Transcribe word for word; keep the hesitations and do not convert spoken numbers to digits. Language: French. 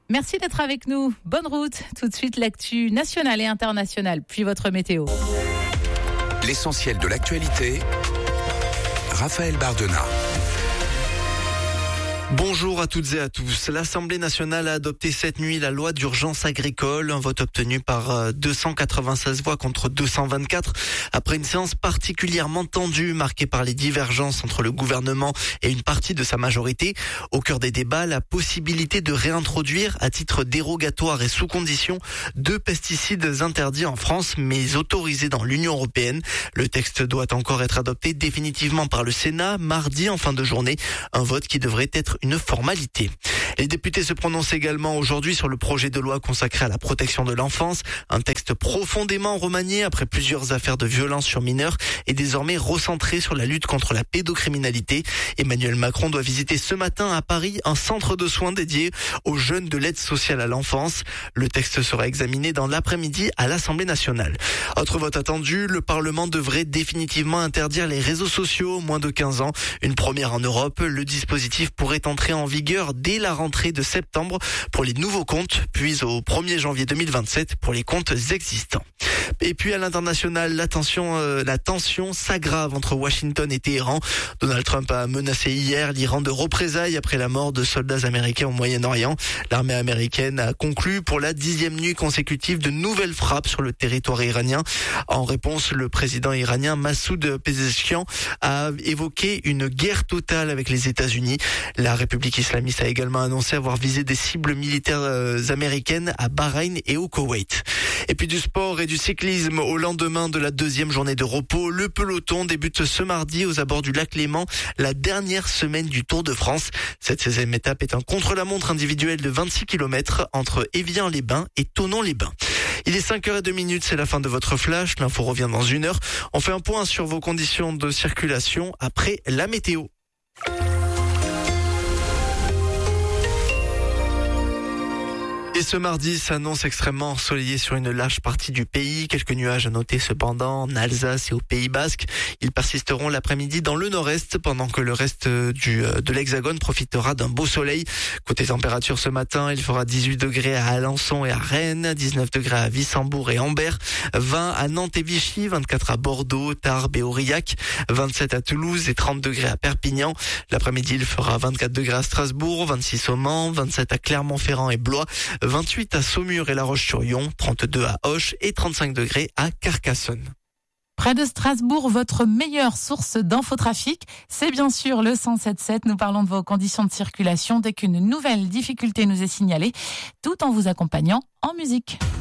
Merci d'être avec nous. Bonne route. Tout de suite, l'actu nationale et internationale, puis votre météo. L'essentiel de l'actualité, Raphaël Bardena. Bonjour à toutes et à tous. L'Assemblée nationale a adopté cette nuit la loi d'urgence agricole, un vote obtenu par deux cent quatre-vingt-seize voix contre deux cent vingt-quatre, après une séance particulièrement tendue, marquée par les divergences entre le gouvernement et une partie de sa majorité. Au cœur des débats, la possibilité de réintroduire, à titre dérogatoire et sous condition, deux pesticides interdits en France, mais autorisés dans l'Union européenne. Le texte doit encore être adopté définitivement par le Sénat, mardi en fin de journée, un vote qui devrait être une formalité. Les députés se prononcent également aujourd'hui sur le projet de loi consacré à la protection de l'enfance, un texte profondément remanié après plusieurs affaires de violence sur mineurs et désormais recentré sur la lutte contre la pédocriminalité. Emmanuel Macron doit visiter ce matin à Paris un centre de soins dédié aux jeunes de l'aide sociale à l'enfance. Le texte sera examiné dans l'après-midi à l'Assemblée nationale. Autre vote attendu, le Parlement devrait définitivement interdire les réseaux sociaux aux moins de quinze ans. Une première en Europe, le dispositif pourrait entrer en vigueur dès la rentrée de septembre pour les nouveaux comptes, puis au premier janvier deux mille vingt-sept pour les comptes existants. Et puis à l'international, la tension, euh, la tension s'aggrave entre Washington et Téhéran. Donald Trump a menacé hier l'Iran de représailles après la mort de soldats américains au Moyen-Orient. L'armée américaine a conclu pour la dixième nuit consécutive de nouvelles frappes sur le territoire iranien. En réponse, le président iranien Massoud Pezeshkian a évoqué une guerre totale avec les États-Unis. La République islamiste a également annoncé avoir visé des cibles militaires euh, américaines à Bahreïn et au Koweït. Et puis du sport et du cyclisme au lendemain de la deuxième journée de repos. Le peloton débute ce mardi aux abords du lac Léman, la dernière semaine du Tour de France. Cette seizième étape est un contre-la-montre individuel de vingt-six kilomètres entre Évian-les-Bains et Thonon-les-Bains. Il est cinq heures zéro deux, c'est la fin de votre flash. L'info revient dans une heure. On fait un point sur vos conditions de circulation après la météo. Et ce mardi s'annonce extrêmement ensoleillé sur une large partie du pays. Quelques nuages à noter cependant en Alsace et au Pays Basque. Ils persisteront l'après-midi dans le nord-est pendant que le reste du, de l'Hexagone profitera d'un beau soleil. Côté température ce matin, il fera dix-huit degrés à Alençon et à Rennes, dix-neuf degrés à Wissembourg et Ambert, vingt à Nantes et Vichy, vingt-quatre à Bordeaux, Tarbes et Aurillac, vingt-sept à Toulouse et trente degrés à Perpignan. L'après-midi, il fera vingt-quatre degrés à Strasbourg, vingt-six au Mans, vingt-sept à Clermont-Ferrand et Blois, vingt-huit à Saumur et La Roche-sur-Yon, trente-deux à Auch et trente-cinq degrés à Carcassonne. Près de Strasbourg, votre meilleure source d'infotrafic, c'est bien sûr le cent sept sept. Nous parlons de vos conditions de circulation dès qu'une nouvelle difficulté nous est signalée, tout en vous accompagnant en musique.